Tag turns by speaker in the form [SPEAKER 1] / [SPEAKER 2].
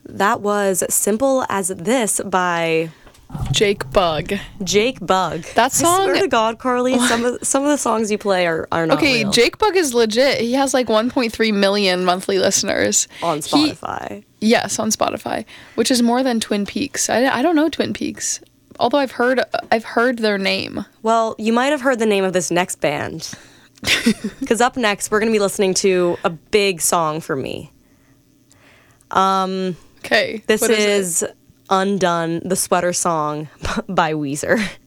[SPEAKER 1] That was Simple as This by
[SPEAKER 2] Jake Bugg.
[SPEAKER 1] Jake Bugg.
[SPEAKER 2] That song.
[SPEAKER 1] I swear to God, Carly, some of the songs you play are not real.
[SPEAKER 2] Jake Bugg is legit. He has like 1.3 million monthly listeners.
[SPEAKER 1] On Spotify.
[SPEAKER 2] Yes, on Spotify, which is more than Twin Peaks. I don't know Twin Peaks, although I've heard their name.
[SPEAKER 1] Well, you might have heard the name of this next band. Because up next, we're going to be listening to a big song for me.
[SPEAKER 2] Okay.
[SPEAKER 1] This is Undone, the Sweater Song by Weezer.